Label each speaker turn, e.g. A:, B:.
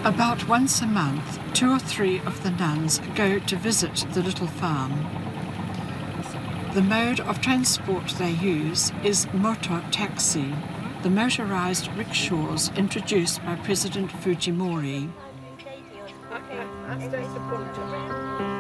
A: About once a month, 2 or 3 of the nuns go to visit the little farm. The mode of transport they use is motor taxi, the motorized rickshaws introduced by President Fujimori.